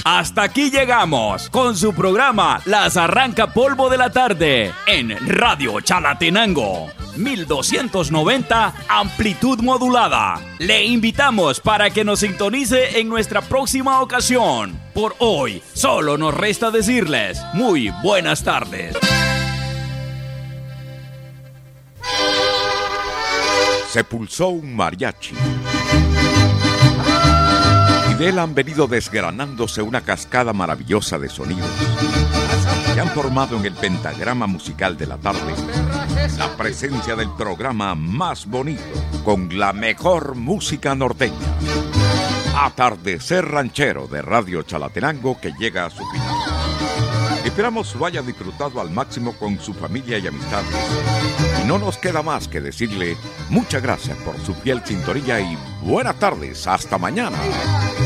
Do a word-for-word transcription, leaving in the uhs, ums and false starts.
Hasta aquí llegamos con su programa Las Arranca Polvo de la Tarde en Radio Chalatenango mil doscientos noventa amplitud modulada. Le invitamos para que nos sintonice en nuestra próxima ocasión. Por hoy solo nos resta decirles muy buenas tardes. Se pulsó un mariachi y de él han venido desgranándose una cascada maravillosa de sonidos que han formado en el pentagrama musical de la tarde la presencia del programa más bonito con la mejor música norteña. Atardecer Ranchero de Radio Chalatenango, que llega a su final. Esperamos lo haya disfrutado al máximo con su familia y amistades. Y no nos queda más que decirle muchas gracias por su fiel sintonía y buenas tardes. Hasta mañana.